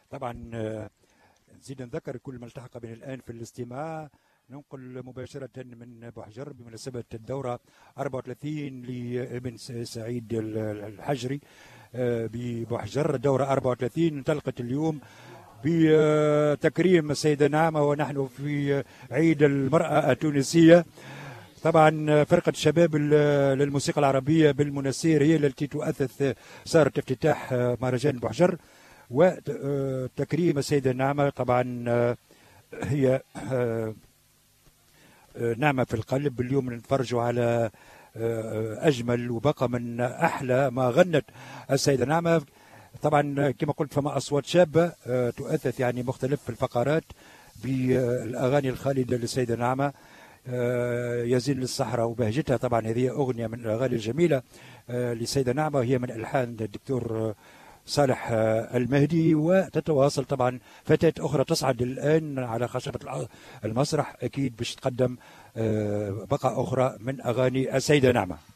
طبعا نزيد نذكر كل من التحق بنا الآن في الاستماع، ننقل مباشرة من بوحجر بمناسبة الدورة 34 لابن سعيد الحجري ببوحجر. الدورة 34 انطلقت اليوم بتكريم السيدة نعمة ونحن في عيد المرأة التونسية. طبعا فرقة الشباب للموسيقى العربية بالمنسير هي التي تؤثث صارت افتتاح مهرجان بوحجر، وتكريم السيدة نعمة طبعا هي نعمة في القلب. اليوم نتفرجوا على أجمل وبقى من أحلى ما غنت السيدة نعمة. طبعا كما قلت فما أصوات شابة تؤثث يعني مختلف الفقرات بالأغاني الخالدة للسيدة نعمة. يزين للصحراء وبهجتها، طبعا هذه أغنية من الأغاني الجميلة للسيدة نعمة، وهي من ألحان الدكتور صالح المهدي. وتتواصل طبعا فتاة أخرى تصعد الآن على خشبة المسرح، أكيد باش تقدم بقى أخرى من أغاني السيدة نعمة.